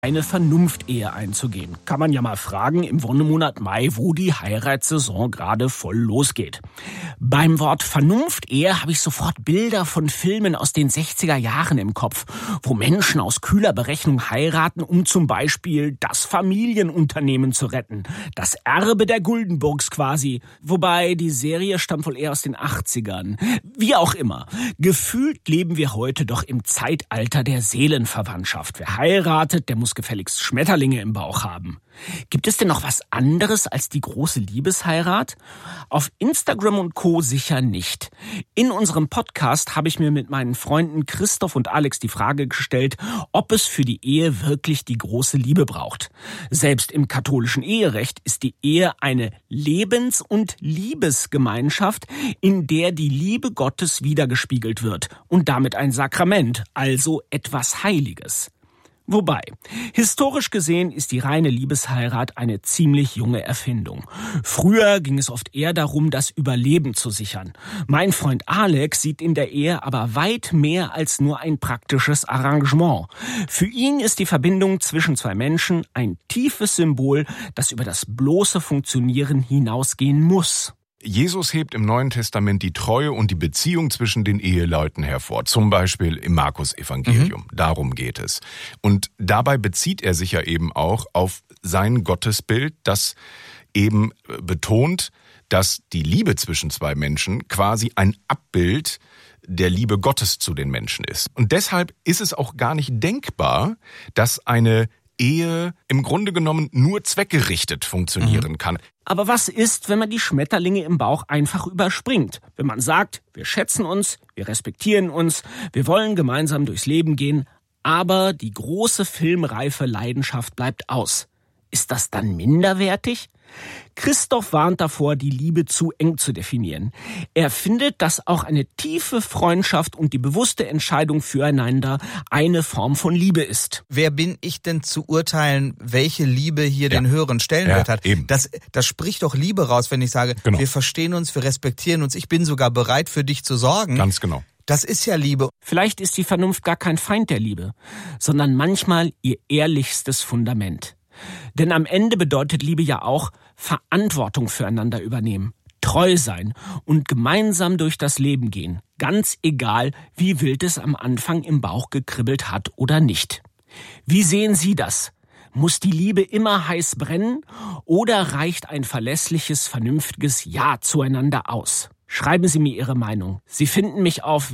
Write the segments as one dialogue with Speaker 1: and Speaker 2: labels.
Speaker 1: eine Vernunftehe einzugehen. Kann man ja mal fragen im Wonnemonat Mai, wo die Heiratssaison gerade voll losgeht. Beim Wort Vernunftehe habe ich sofort Bilder von Filmen aus den 60er Jahren im Kopf, wo Menschen aus kühler Berechnung heiraten, um zum Beispiel das Familienunternehmen zu retten. Das Erbe der Guldenburgs quasi. Wobei die Serie stammt wohl eher aus den 80ern. Wie auch immer. Gefühlt leben wir heute doch im Zeitalter der Seelenverwandtschaft. Wer heiratet, der muss gefälligst Schmetterlinge im Bauch haben. Gibt es denn noch was anderes als die große Liebesheirat? Auf Instagram und Co. sicher nicht. In unserem Podcast habe ich mir mit meinen Freunden Christoph und Alex die Frage gestellt, ob es für die Ehe wirklich die große Liebe braucht. Selbst im katholischen Eherecht ist die Ehe eine Lebens- und Liebesgemeinschaft, in der die Liebe Gottes widergespiegelt wird und damit ein Sakrament, also etwas Heiliges. Wobei, historisch gesehen ist die reine Liebesheirat eine ziemlich junge Erfindung. Früher ging es oft eher darum, das Überleben zu sichern. Mein Freund Alex sieht in der Ehe aber weit mehr als nur ein praktisches Arrangement. Für ihn ist die Verbindung zwischen zwei Menschen ein tiefes Symbol, das über das bloße Funktionieren hinausgehen muss.
Speaker 2: Jesus hebt im Neuen Testament die Treue und die Beziehung zwischen den Eheleuten hervor. Zum Beispiel im Markus-Evangelium. Darum geht es. Und dabei bezieht er sich ja eben auch auf sein Gottesbild, das eben betont, dass die Liebe zwischen zwei Menschen quasi ein Abbild der Liebe Gottes zu den Menschen ist. Und deshalb ist es auch gar nicht denkbar, dass eine Ehe im Grunde genommen nur zweckgerichtet funktionieren kann.
Speaker 1: Aber was ist, wenn man die Schmetterlinge im Bauch einfach überspringt? Wenn man sagt, wir schätzen uns, wir respektieren uns, wir wollen gemeinsam durchs Leben gehen, aber die große filmreife Leidenschaft bleibt aus. Ist das dann minderwertig? Christoph warnt davor, die Liebe zu eng zu definieren. Er findet, dass auch eine tiefe Freundschaft und die bewusste Entscheidung füreinander eine Form von Liebe ist.
Speaker 3: Wer bin ich denn zu urteilen, welche Liebe hier den höheren Stellenwert hat?
Speaker 2: Eben.
Speaker 3: Das spricht doch Liebe raus, wenn ich sage, wir verstehen uns, wir respektieren uns, ich bin sogar bereit für dich zu sorgen.
Speaker 2: Ganz genau.
Speaker 3: Das ist ja Liebe.
Speaker 1: Vielleicht ist die Vernunft gar kein Feind der Liebe, sondern manchmal ihr ehrlichstes Fundament. Denn am Ende bedeutet Liebe ja auch Verantwortung füreinander übernehmen, treu sein und gemeinsam durch das Leben gehen. Ganz egal, wie wild es am Anfang im Bauch gekribbelt hat oder nicht. Wie sehen Sie das? Muss die Liebe immer heiß brennen oder reicht ein verlässliches, vernünftiges Ja zueinander aus? Schreiben Sie mir Ihre Meinung. Sie finden mich auf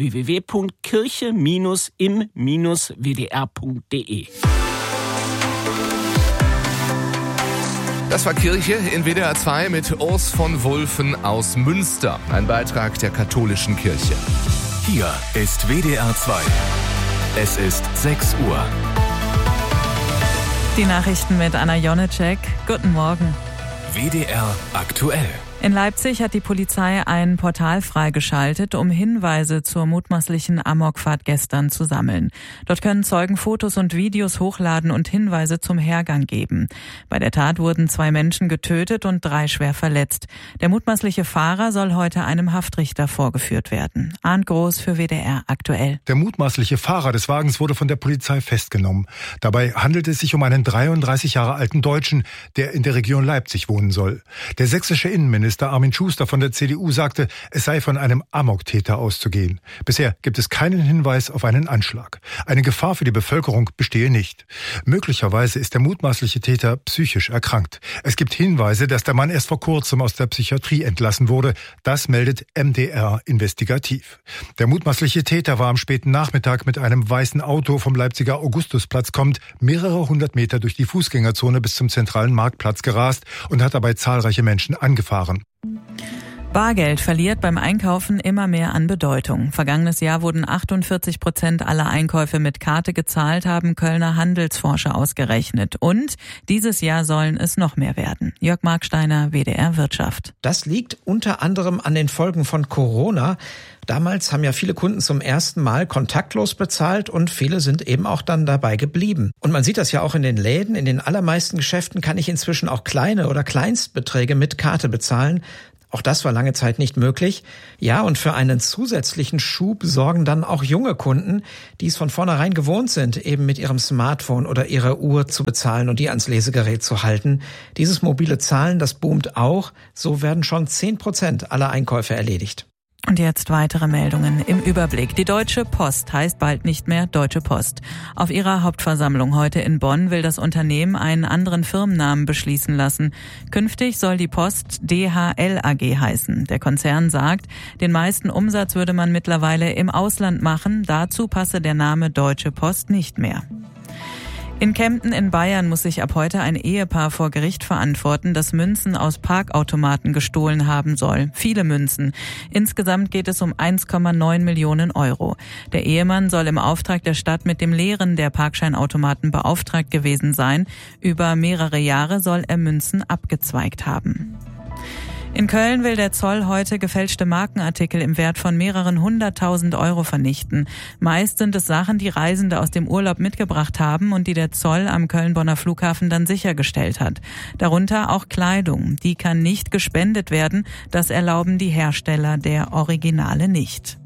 Speaker 1: www.kirche-im-wdr.de.
Speaker 4: Das war Kirche in WDR 2 mit Urs von Wulffen aus Münster. Ein Beitrag der katholischen Kirche.
Speaker 5: Hier ist WDR 2. Es ist 6 Uhr.
Speaker 6: Die Nachrichten mit Anna Jonecek. Guten Morgen.
Speaker 5: WDR aktuell.
Speaker 6: In Leipzig hat die Polizei ein Portal freigeschaltet, um Hinweise zur mutmaßlichen Amokfahrt gestern zu sammeln. Dort können Zeugen Fotos und Videos hochladen und Hinweise zum Hergang geben. Bei der Tat wurden 2 Menschen getötet und 3 schwer verletzt. Der mutmaßliche Fahrer soll heute einem Haftrichter vorgeführt werden. Arndt Groß für WDR aktuell.
Speaker 7: Der mutmaßliche Fahrer des Wagens wurde von der Polizei festgenommen. Dabei handelt es sich um einen 33 Jahre alten Deutschen, der in der Region Leipzig wohnen soll. Der sächsische Innenminister Armin Schuster von der CDU sagte, es sei von einem Amoktäter auszugehen. Bisher gibt es keinen Hinweis auf einen Anschlag. Eine Gefahr für die Bevölkerung bestehe nicht. Möglicherweise ist der mutmaßliche Täter psychisch erkrankt. Es gibt Hinweise, dass der Mann erst vor kurzem aus der Psychiatrie entlassen wurde. Das meldet MDR investigativ. Der mutmaßliche Täter war am späten Nachmittag mit einem weißen Auto vom Leipziger Augustusplatz kommend mehrere 100 Meter durch die Fußgängerzone bis zum zentralen Marktplatz gerast und hat dabei zahlreiche Menschen angefahren.
Speaker 6: Bargeld verliert beim Einkaufen immer mehr an Bedeutung. Vergangenes Jahr wurden 48% aller Einkäufe mit Karte gezahlt, haben Kölner Handelsforscher ausgerechnet. Und dieses Jahr sollen es noch mehr werden. Jörg Marksteiner, WDR Wirtschaft.
Speaker 8: Das liegt unter anderem an den Folgen von Corona. Damals haben ja viele Kunden zum ersten Mal kontaktlos bezahlt und viele sind eben auch dann dabei geblieben. Und man sieht das ja auch in den Läden. In den allermeisten Geschäften kann ich inzwischen auch kleine oder Kleinstbeträge mit Karte bezahlen. Auch das war lange Zeit nicht möglich. Ja, und für einen zusätzlichen Schub sorgen dann auch junge Kunden, die es von vornherein gewohnt sind, eben mit ihrem Smartphone oder ihrer Uhr zu bezahlen und die ans Lesegerät zu halten. Dieses mobile Zahlen, das boomt auch. So werden schon 10% aller Einkäufe erledigt.
Speaker 6: Und jetzt weitere Meldungen im Überblick. Die Deutsche Post heißt bald nicht mehr Deutsche Post. Auf ihrer Hauptversammlung heute in Bonn will das Unternehmen einen anderen Firmennamen beschließen lassen. Künftig soll die Post DHL AG heißen. Der Konzern sagt, den meisten Umsatz würde man mittlerweile im Ausland machen. Dazu passe der Name Deutsche Post nicht mehr. In Kempten in Bayern muss sich ab heute ein Ehepaar vor Gericht verantworten, das Münzen aus Parkautomaten gestohlen haben soll. Viele Münzen. Insgesamt geht es um 1,9 Millionen Euro. Der Ehemann soll im Auftrag der Stadt mit dem Leeren der Parkscheinautomaten beauftragt gewesen sein. Über mehrere Jahre soll er Münzen abgezweigt haben. In Köln will der Zoll heute gefälschte Markenartikel im Wert von mehreren 100.000 Euro vernichten. Meist sind es Sachen, die Reisende aus dem Urlaub mitgebracht haben und die der Zoll am Köln-Bonner Flughafen dann sichergestellt hat. Darunter auch Kleidung. Die kann nicht gespendet werden. Das erlauben die Hersteller der Originale nicht.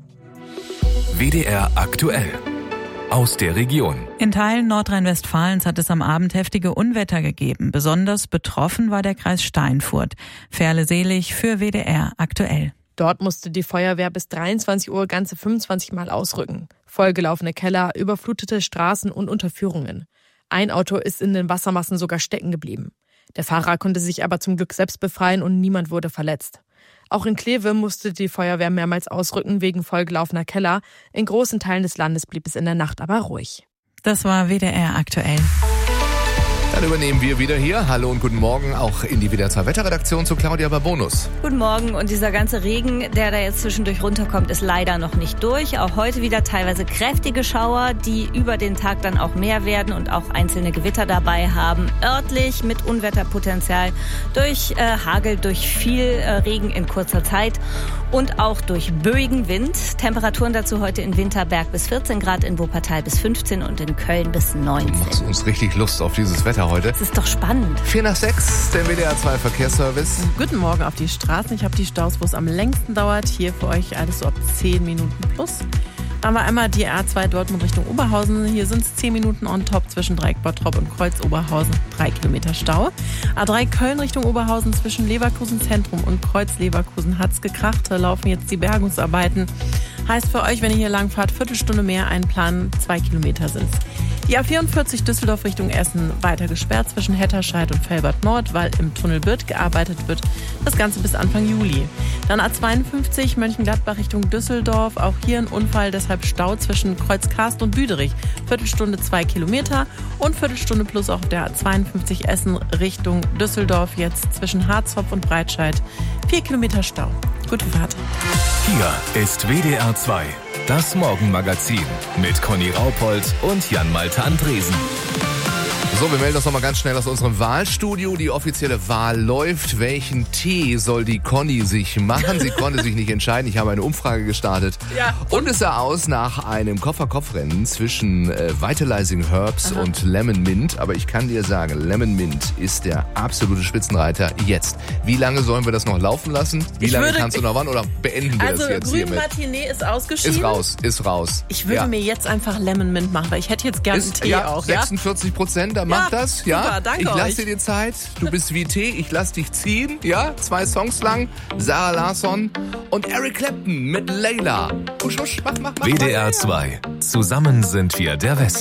Speaker 5: WDR aktuell. Aus der Region.
Speaker 6: In Teilen Nordrhein-Westfalens hat es am Abend heftige Unwetter gegeben. Besonders betroffen war der Kreis Steinfurt. Ferle Selig für WDR aktuell.
Speaker 9: Dort musste die Feuerwehr bis 23 Uhr ganze 25 Mal ausrücken. Vollgelaufene Keller, überflutete Straßen und Unterführungen. Ein Auto ist in den Wassermassen sogar stecken geblieben. Der Fahrer konnte sich aber zum Glück selbst befreien und niemand wurde verletzt. Auch in Kleve musste die Feuerwehr mehrmals ausrücken wegen vollgelaufener Keller. In großen Teilen des Landes blieb es in der Nacht aber ruhig.
Speaker 6: Das war WDR aktuell.
Speaker 4: Dann übernehmen wir wieder hier. Hallo und guten Morgen auch in die WDR 2 Wetterredaktion zu Claudia Babonus.
Speaker 10: Guten Morgen, und dieser ganze Regen, der da jetzt zwischendurch runterkommt, ist leider noch nicht durch. Auch heute wieder teilweise kräftige Schauer, die über den Tag dann auch mehr werden und auch einzelne Gewitter dabei haben. Örtlich mit Unwetterpotenzial durch Hagel, durch viel Regen in kurzer Zeit und auch durch böigen Wind. Temperaturen dazu heute in Winterberg bis 14 Grad, in Wuppertal bis 15 und in Köln bis 19.
Speaker 4: Macht uns richtig Lust auf dieses Wetter heute.
Speaker 10: Das ist doch spannend.
Speaker 4: 4:06, der WDR 2 Verkehrsservice.
Speaker 9: Guten Morgen auf die Straßen. Ich habe die Staus, wo es am längsten dauert. Hier für euch alles so ab 10 Minuten plus. Da haben wir einmal die A2 Dortmund Richtung Oberhausen. Hier sind es 10 Minuten on top zwischen Dreieck-Bottrop und Kreuz-Oberhausen. 3 Kilometer Stau. A3 Köln Richtung Oberhausen zwischen Leverkusen Zentrum und Kreuz-Leverkusen hat's gekracht. Da laufen jetzt die Bergungsarbeiten. Heißt für euch, wenn ihr hier langfahrt, Viertelstunde mehr einplanen. 2 Kilometer sind's. Die A44 Düsseldorf Richtung Essen weiter gesperrt zwischen Hetterscheid und Velbert Nord, weil im Tunnel Birth gearbeitet wird. Das Ganze bis Anfang Juli. Dann A52 Mönchengladbach Richtung Düsseldorf. Auch hier ein Unfall, deshalb Stau zwischen Kreuzkarst und Büderich. Viertelstunde 2 Kilometer und Viertelstunde plus auch auf der A52 Essen Richtung Düsseldorf. Jetzt zwischen Harzopf und Breitscheid 4 Kilometer Stau. Gute Fahrt.
Speaker 5: Hier ist WDR 2. Das Morgenmagazin mit Conny Raupold und Jan-Malte Andresen.
Speaker 4: So, wir melden uns nochmal ganz schnell aus unserem Wahlstudio. Die offizielle Wahl läuft. Welchen Tee soll die Conny sich machen? Sie konnte sich nicht entscheiden. Ich habe eine Umfrage gestartet. Ja. Und es sah aus nach einem Kopf-an-Kopf-Rennen zwischen Vitalizing Herbs und Lemon Mint. Aber ich kann dir sagen, Lemon Mint ist der absolute Spitzenreiter jetzt. Wie lange sollen wir das noch laufen lassen? Wie lange kannst du noch warten? Oder beenden wir das jetzt hiermit?
Speaker 9: Also Grün Martinet ist ausgeschieden.
Speaker 4: Ist raus.
Speaker 9: Ich würde mir jetzt einfach Lemon Mint machen, weil ich hätte jetzt gerne einen Tee auch.
Speaker 4: 46%, da macht das. Ja,
Speaker 9: super, danke
Speaker 4: ich lasse
Speaker 9: euch.
Speaker 4: dir die Zeit. Du bist wie Tee, ich lass dich ziehen. Ja, 2 Songs lang. Sarah Larsson und Eric Clapton mit Layla. Husch, husch, mach.
Speaker 5: WDR 2. Zusammen sind wir der Westen.